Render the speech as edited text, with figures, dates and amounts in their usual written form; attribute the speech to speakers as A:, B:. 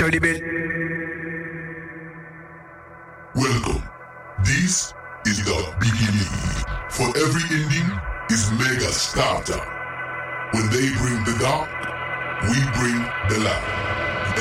A: Show the bit.
B: Welcome. This is the beginning. For every ending is mega starter. When they bring the dark, we bring the light.